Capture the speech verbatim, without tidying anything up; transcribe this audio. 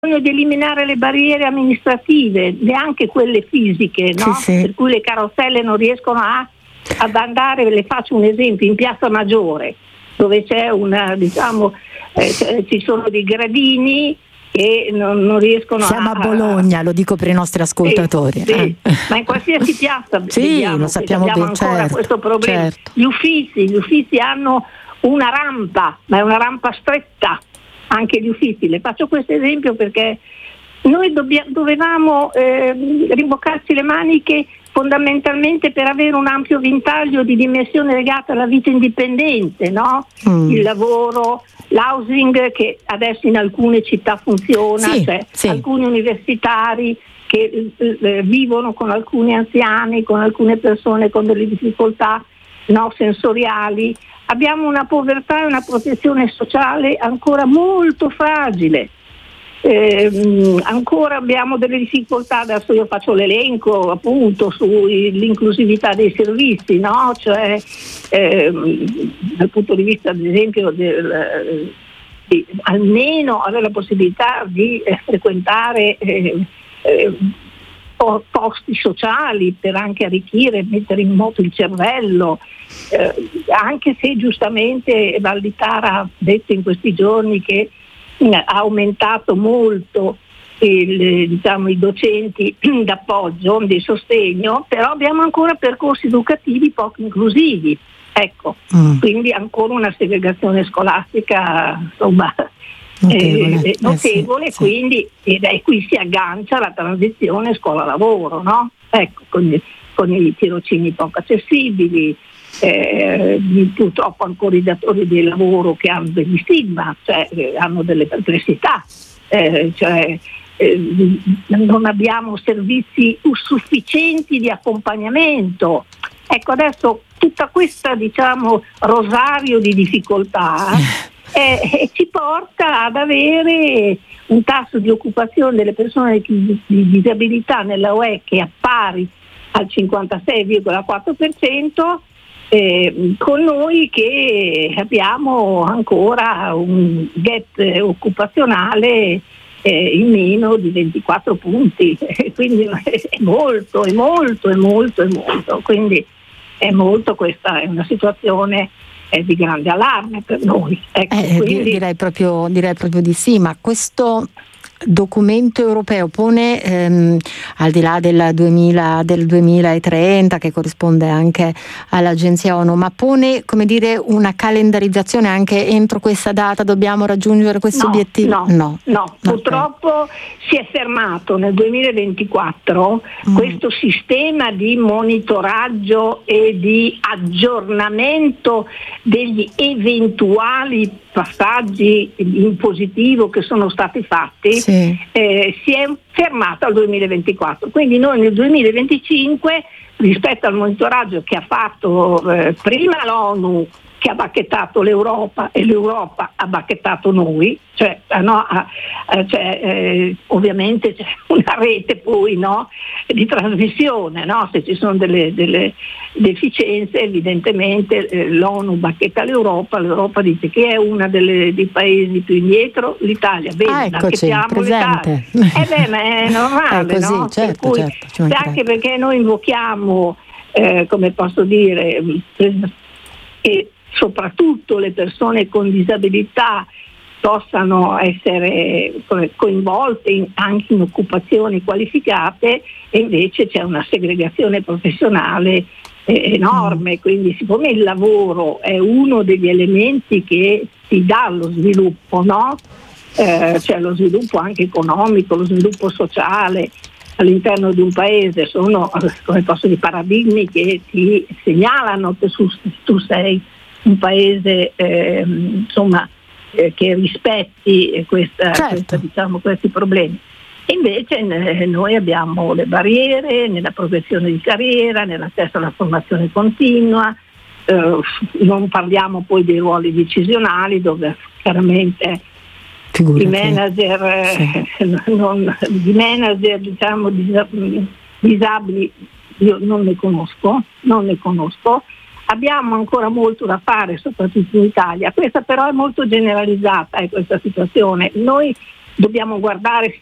di eliminare le barriere amministrative, neanche quelle fisiche, no? Sì, sì. Per cui le carrozzelle non riescono a, ad andare. Le faccio un esempio: in Piazza Maggiore, dove c'è una, diciamo, eh, ci sono dei gradini che non, non riescono Siamo a... a Bologna, lo dico per i nostri ascoltatori. Sì, sì. Eh. Ma in qualsiasi piazza sì, vediamo lo sappiamo che abbiamo bene, ancora certo, questo problema. certo. Gli uffizi, gli uffizi hanno una rampa, ma è una rampa stretta, anche gli uffizi. Le faccio questo esempio perché noi dobbia, dovevamo eh, rimboccarci le maniche fondamentalmente per avere un ampio ventaglio di dimensioni legate alla vita indipendente, no? Mm. Il lavoro, l'housing che adesso in alcune città funziona, sì, cioè sì. alcuni universitari che eh, vivono con alcuni anziani, con alcune persone con delle difficoltà, no, sensoriali. Abbiamo una povertà e una protezione sociale ancora molto fragile. Eh, ancora abbiamo delle difficoltà, adesso io faccio l'elenco appunto sull'inclusività dei servizi, no? Cioè eh, dal punto di vista ad esempio del, di almeno avere la possibilità di eh, frequentare eh, eh, posti sociali per anche arricchire, mettere in moto il cervello, eh, anche se giustamente Valditara ha detto in questi giorni che ha aumentato molto il, diciamo, i docenti d'appoggio, di sostegno, però abbiamo ancora percorsi educativi poco inclusivi, ecco, mm. quindi ancora una segregazione scolastica insomma notevole, eh, notevole eh sì, quindi sì. Ed è qui si aggancia la transizione scuola-lavoro, no? Ecco, con, con i tirocini poco accessibili. Eh, purtroppo ancora i datori di lavoro che hanno degli stigma, cioè eh, hanno delle perplessità, eh, cioè eh, non abbiamo servizi sufficienti di accompagnamento. Ecco, adesso tutta questa, diciamo, rosario di difficoltà eh, ci porta ad avere un tasso di occupazione delle persone di, di disabilità nella U E che è pari al cinquantasei virgola quattro per cento. Eh, con noi che abbiamo ancora un gap occupazionale eh, in meno di ventiquattro punti, quindi è molto, è molto, è molto, è molto, quindi è molto, questa è una situazione eh, di grande allarme per noi. Ecco, eh, quindi... direi, proprio, direi proprio di sì, ma questo documento europeo pone ehm, al di là del, duemila, del duemilatrenta che corrisponde anche all'agenzia ONU, ma pone, come dire, una calendarizzazione anche entro questa data dobbiamo raggiungere questo no, obiettivo? No, no, no. Purtroppo okay. Si è fermato nel duemilaventiquattro mm. questo sistema di monitoraggio e di aggiornamento degli eventuali passaggi in positivo che sono stati fatti, sì. eh, si è fermato al duemilaventiquattro, quindi noi nel duemilaventicinque rispetto al monitoraggio che ha fatto eh, prima l'ONU, che ha bacchettato l'Europa e l'Europa ha bacchettato noi, cioè, no, eh, cioè eh, ovviamente c'è una rete poi, no, di trasmissione, no? Se ci sono delle, delle deficienze evidentemente eh, l'ONU bacchetta l'Europa, l'Europa dice che è uno dei paesi più indietro, l'Italia, bene, ah, eccoci, presente. Eh beh, ma è normale, è così, no? Certo, per cui, certo, anche perché noi invochiamo, eh, come posso dire, che soprattutto le persone con disabilità possano essere coinvolte in, anche in occupazioni qualificate, e invece c'è una segregazione professionale eh, enorme, quindi siccome il lavoro è uno degli elementi che ti dà lo sviluppo, no? Eh, cioè lo sviluppo anche economico, lo sviluppo sociale all'interno di un paese, sono, come posso dire, paradigmi che ti segnalano che su, tu sei un paese eh, insomma eh, che rispetti questa, certo. questa, diciamo, questi problemi. E invece eh, noi abbiamo le barriere nella progressione di carriera, nell'accesso alla formazione continua, eh, non parliamo poi dei ruoli decisionali dove chiaramente Figurati. i manager sì. eh, non, di manager diciamo disabili io non ne conosco, non ne conosco. Abbiamo ancora molto da fare, soprattutto in Italia. Questa però è molto generalizzata, è questa situazione. Noi dobbiamo guardare